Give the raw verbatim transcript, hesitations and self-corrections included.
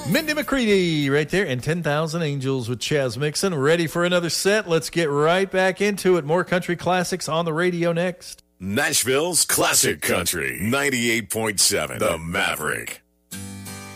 Mindy McCready right there, and ten thousand Angels with Chaz Mixon. Ready for another set? Let's get right back into it. More country classics on the radio next. Nashville's Classic Country, ninety-eight point seven, The Maverick.